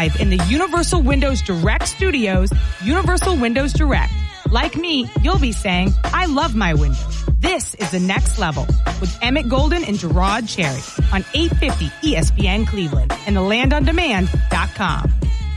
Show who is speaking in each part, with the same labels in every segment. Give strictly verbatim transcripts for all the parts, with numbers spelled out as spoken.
Speaker 1: live in the Universal Windows Direct Studios, Universal Windows Direct. Like me, you'll be saying, I love my windows. This is the next level with Emmett Golden and Gerard Cherry on eight fifty E S P N Cleveland and the land on demand dot com.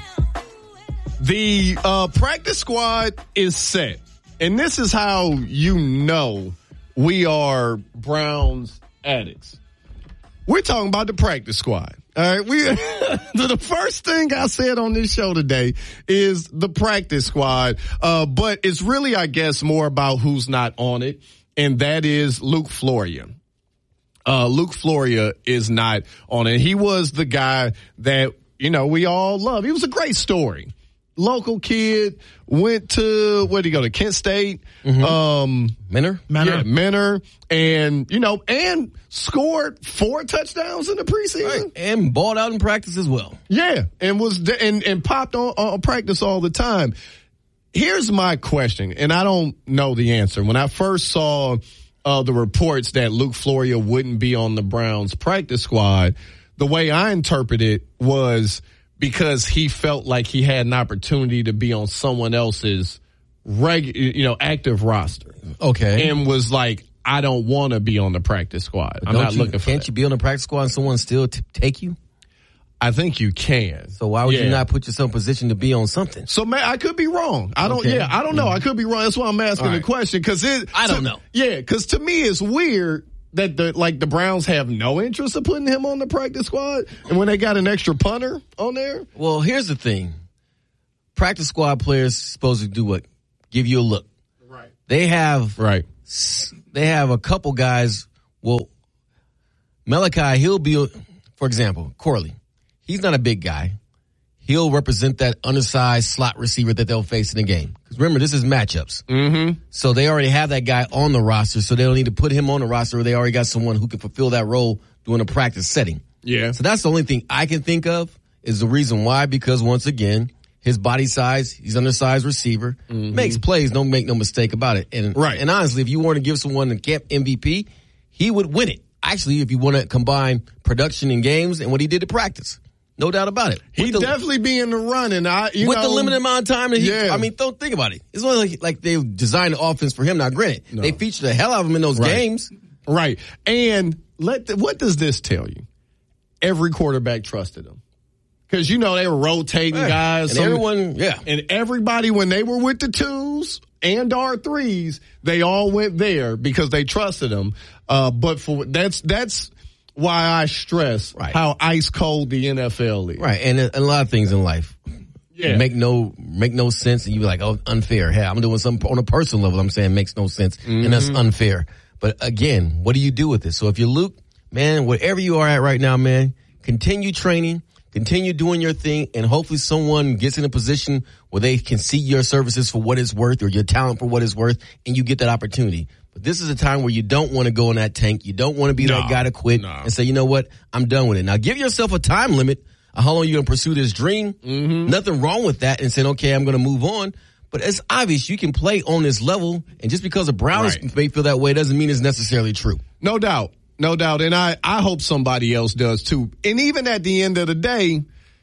Speaker 2: The uh, practice squad is set. And this is how you know we are Browns addicts. We're talking about the practice squad. All right, we the first thing I said on this show today is the practice squad, uh, but it's really, I guess, more about who's not on it, and that is Luke Floria. Uh, Luke Floria is not on it. He was the guy that, you know, we all love. He was a great story. Local kid, went to, where did he go, to Kent State?
Speaker 3: Mm-hmm.
Speaker 2: Um,
Speaker 3: Menor?
Speaker 2: Menor. Yeah, Menor. And, you know, and scored four touchdowns in the preseason.
Speaker 3: Right. And balled out in practice as well.
Speaker 2: Yeah, and was de- and, and popped on, on practice all the time. Here's my question, and I don't know the answer. When I first saw uh, the reports that Luke Floria wouldn't be on the Browns practice squad, the way I interpreted it was because he felt like he had an opportunity to be on someone else's reg, you know, active roster.
Speaker 3: Okay.
Speaker 2: And was like, I don't want to be on the practice squad. I'm
Speaker 3: don't
Speaker 2: not
Speaker 3: you,
Speaker 2: looking for
Speaker 3: Can't
Speaker 2: that.
Speaker 3: you be on the practice squad and someone still t- take you?
Speaker 2: I think you can.
Speaker 3: So why would
Speaker 2: yeah.
Speaker 3: you not put yourself in position to be on something?
Speaker 2: So man, I could be wrong. I don't.
Speaker 3: Okay.
Speaker 2: Yeah, I don't know. I could be wrong. That's why I'm asking
Speaker 3: All right.
Speaker 2: the question because it.
Speaker 3: I don't
Speaker 2: to,
Speaker 3: know.
Speaker 2: Yeah, because to me it's weird that the like the Browns have no interest in putting him on the practice squad, and when they got an extra punter on there.
Speaker 3: Well, here's the thing: practice squad players supposed to do what? Give you a look.
Speaker 2: Right.
Speaker 3: They have
Speaker 2: right.
Speaker 3: They have a couple guys. Well, Malachi, he'll be, for example, Corley. He's not a big guy. He'll represent that undersized slot receiver that they'll face in the game. Because remember, this is matchups.
Speaker 2: Mm-hmm.
Speaker 3: So they already have that guy on the roster, so they don't need to put him on the roster. They already got someone who can fulfill that role during a practice setting.
Speaker 2: Yeah.
Speaker 3: So that's the only thing I can think of is the reason why, because once again, his body size, he's undersized receiver, mm-hmm. makes plays, don't make no mistake about it. And,
Speaker 2: right.
Speaker 3: and honestly, if you want to give someone the camp M V P, he would win it. Actually, if you want to combine production in games and what he did to practice. No doubt about it.
Speaker 2: He'd definitely be in the run, and I, you
Speaker 3: with
Speaker 2: know,
Speaker 3: the limited amount of time that he,
Speaker 2: yeah.
Speaker 3: I mean, don't think about it. It's only like, like they designed the offense for him. Now, granted, no. they featured the hell out of him in those
Speaker 2: right.
Speaker 3: games.
Speaker 2: Right. And let the, what does this tell you? Every quarterback trusted him. Because, you know, they were rotating
Speaker 3: right.
Speaker 2: guys.
Speaker 3: And some, everyone, yeah.
Speaker 2: And everybody, when they were with the twos and our threes, they all went there because they trusted him. Uh, but for that's that's why I stress
Speaker 3: right.
Speaker 2: how ice cold the N F L is.
Speaker 3: Right. And a, a lot of things in life yeah. make no make no sense. And you be like, oh, unfair. Hey, I'm doing something on a personal level. I'm saying makes no sense. Mm-hmm. And that's unfair. But again, what do you do with it? So if you're Luke, man, wherever you are at right now, man, continue training. Continue doing your thing, and hopefully someone gets in a position where they can see your services for what it's worth or your talent for what it's worth, and you get that opportunity. But this is a time where you don't want to go in that tank. You don't want to be no, that guy to quit no. and say, you know what, I'm done with it. Now, give yourself a time limit of how long you're going to pursue this dream.
Speaker 2: Mm-hmm.
Speaker 3: Nothing wrong with that and saying, okay, I'm going to move on. But it's obvious you can play on this level, and just because the Browns right. may feel that way doesn't mean it's necessarily true.
Speaker 2: No doubt. No doubt. And I, I hope somebody else does too. And even at the end of the day,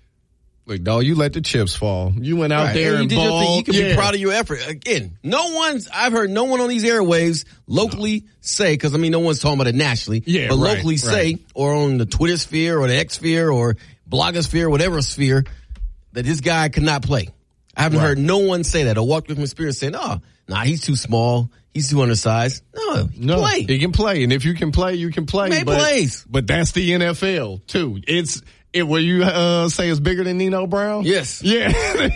Speaker 2: look, dog, you let the chips fall. You went out right. there and, and balled.
Speaker 3: You, you can
Speaker 2: yeah.
Speaker 3: be proud of your effort. Again, no one's, I've heard no one on these airwaves locally no. say, because I mean, no one's talking about it nationally,
Speaker 2: yeah,
Speaker 3: but
Speaker 2: right,
Speaker 3: locally
Speaker 2: right.
Speaker 3: say, or on the Twitter sphere or the X sphere or blogosphere, whatever sphere, that this guy could not play. I haven't right. heard no one say that or walked with my spirit saying, oh, nah, he's too small. He's too undersized. No, he
Speaker 2: no,
Speaker 3: play.
Speaker 2: He can play. And if you can play, you can play.
Speaker 3: He
Speaker 2: but,
Speaker 3: plays.
Speaker 2: But that's the N F L too. It's, it, will you, uh, say it's bigger than Nino Brown?
Speaker 3: Yes.
Speaker 2: Yeah.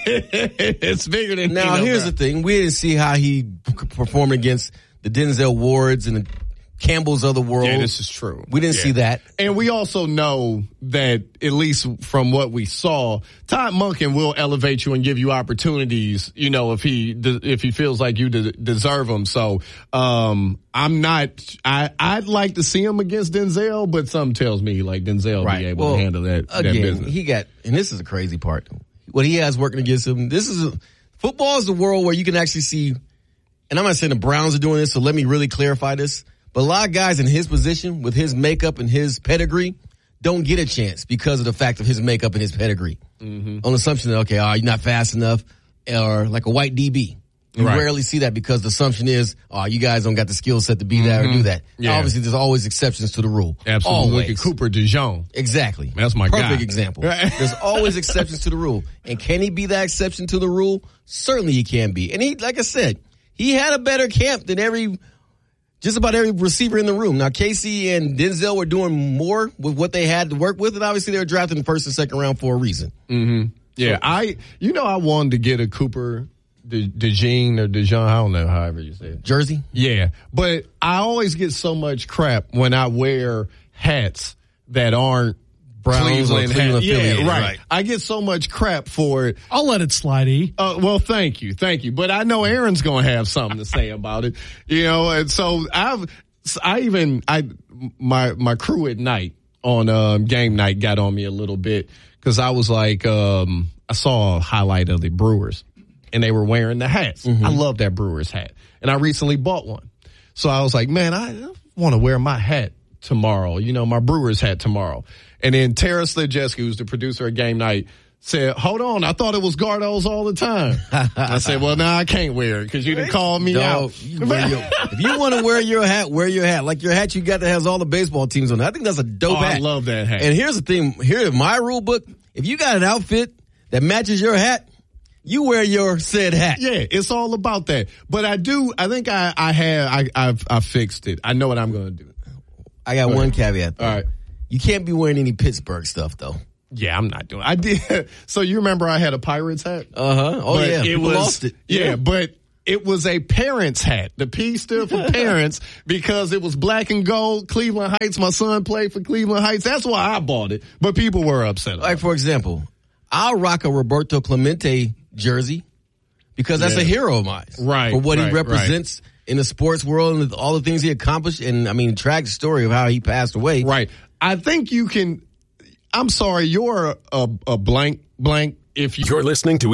Speaker 2: It's bigger than
Speaker 3: now,
Speaker 2: Nino Brown. Now,
Speaker 3: here's the thing. We didn't see how he performed against the Denzel Wards and the Campbell's of the world.
Speaker 2: Yeah, this is true.
Speaker 3: We didn't
Speaker 2: yeah.
Speaker 3: see that.
Speaker 2: And we also know that, at least from what we saw, Todd Monken will elevate you and give you opportunities, you know, if he if he feels like you de- deserve them. So um, I'm not I, – I'd like to see him against Denzel, but something tells me like Denzel
Speaker 3: right.
Speaker 2: be able
Speaker 3: well,
Speaker 2: to handle that,
Speaker 3: again,
Speaker 2: that business.
Speaker 3: He got – and this is the crazy part. What he has working against him, this is a, – football is the world where you can actually see – and I'm not saying the Browns are doing this, so let me really clarify this. But a lot of guys in his position, with his makeup and his pedigree, don't get a chance because of the fact of his makeup and his pedigree.
Speaker 2: Mm-hmm.
Speaker 3: On the assumption that, okay, oh, you're not fast enough, or like a white D B. You
Speaker 2: right.
Speaker 3: rarely see that because the assumption is, oh, you guys don't got the skill set to be that mm-hmm. or do that.
Speaker 2: Yeah.
Speaker 3: Obviously, there's always exceptions to the rule.
Speaker 2: Absolutely.
Speaker 3: Always.
Speaker 2: Look at Cooper DeJean.
Speaker 3: Exactly.
Speaker 2: That's my
Speaker 3: Perfect
Speaker 2: guy.
Speaker 3: Perfect example. There's always exceptions to the rule. And can he be that exception to the rule? Certainly he can be. And he, like I said, he had a better camp than every, just about every receiver in the room. Now, Casey and Denzel were doing more with what they had to work with, and obviously they were drafted in the first and second round for a reason.
Speaker 2: Mm-hmm. Yeah, so, I, you know, I wanted to get a Cooper De, DeJean or DeJean, I don't know, however you say it.
Speaker 3: Jersey?
Speaker 2: Yeah, but I always get so much crap when I wear hats that aren't
Speaker 3: Browns
Speaker 2: Cleveland,
Speaker 3: or Cleveland
Speaker 2: hat. Yeah, right.
Speaker 3: right.
Speaker 2: I get so much crap for it.
Speaker 4: I'll let it slide, E.
Speaker 2: Uh, well, thank you, thank you. But I know Aaron's going to have something to say about it, you know. And so I've, I even, I, my my crew at night on um, game night got on me a little bit because I was like, um, I saw a highlight of the Brewers. And they were wearing the hats. Mm-hmm. I love that Brewers hat. And I recently bought one. So I was like, man, I want to wear my hat tomorrow, you know, my Brewers hat tomorrow. And then Tara Slidjeski, who's the producer of Game Night, said, hold on, I thought it was Gardo's all the time. I said, well, now nah, I can't wear it because you didn't call me
Speaker 3: Dog,
Speaker 2: out.
Speaker 3: You your, if you want to wear your hat, wear your hat. Like your hat you got that has all the baseball teams on it. I think that's a dope
Speaker 2: oh,
Speaker 3: hat.
Speaker 2: I love that hat.
Speaker 3: And here's the thing. Here in my rule book, if you got an outfit that matches your hat, you wear your said hat.
Speaker 2: Yeah, it's all about that. But I do, I think I, I have, I, I've, I fixed it. I know what I'm going to do.
Speaker 3: I got one caveat though.
Speaker 2: All right.
Speaker 3: You can't be wearing any Pittsburgh stuff though.
Speaker 2: Yeah, I'm not doing. I did. So you remember I had a Pirates hat?
Speaker 3: Uh huh. Oh
Speaker 2: but
Speaker 3: yeah,
Speaker 2: it
Speaker 3: people
Speaker 2: was,
Speaker 3: lost it.
Speaker 2: Yeah,
Speaker 3: yeah,
Speaker 2: but it was a parents hat. The P stood for parents because it was black and gold. Cleveland Heights. My son played for Cleveland Heights. That's why I bought it. But people were upset.
Speaker 3: Like for example, I'll rock a Roberto Clemente jersey because that's
Speaker 2: yeah.
Speaker 3: a hero of mine.
Speaker 2: Right.
Speaker 3: For what
Speaker 2: right,
Speaker 3: he represents. Right. In the sports world and all the things he accomplished, and I mean, tragic story of how he passed away.
Speaker 2: Right. I think you can. I'm sorry, you're a, a blank blank. If you-
Speaker 5: you're listening to